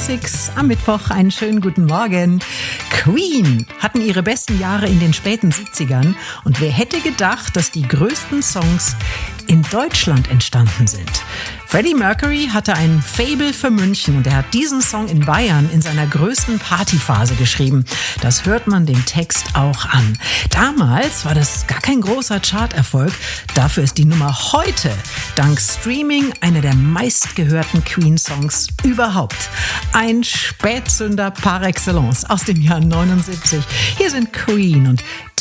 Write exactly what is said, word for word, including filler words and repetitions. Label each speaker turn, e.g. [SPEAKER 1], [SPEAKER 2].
[SPEAKER 1] Classics am Mittwoch. Einen schönen guten Morgen. Queen hatten ihre besten Jahre in den späten siebzigern. Und wer hätte gedacht, dass die größten Songs in Deutschland entstanden sind? Freddie Mercury hatte ein Faible für München und er hat diesen Song in Bayern in seiner größten Partyphase geschrieben. Das hört man dem Text auch an. Damals war das gar kein großer Charterfolg. Dafür ist die Nummer heute dank Streaming einer der meistgehörten Queen-Songs überhaupt. Ein Spätsünder par excellence aus dem Jahr neunundsiebzig. Hier sind Queen und